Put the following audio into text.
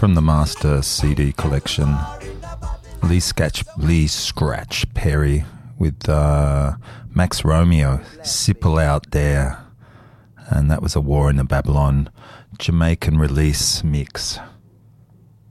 From the Master CD collection, Lee Scratch Perry with Max Romeo, Sipple Out There. And that was a War in the Babylon Jamaican release mix.